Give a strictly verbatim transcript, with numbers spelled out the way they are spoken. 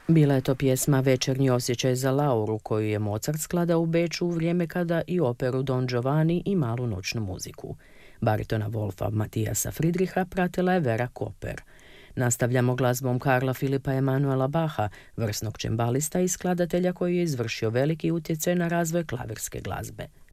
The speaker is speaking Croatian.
Bila je to pjesma Večernji osjećaj za Lauru, koju je Mozart skladao u Beču u vrijeme kada i operu Don Giovanni i malu noćnu muziku. Baritona Wolfa Matijasa Friedricha pratila je Vera Koper. Nastavljamo glazbom Karla Filipa Emanuela Bacha, vrsnog čembalista i skladatelja koji je izvršio veliki utjecaj na razvoj klavirske glazbe.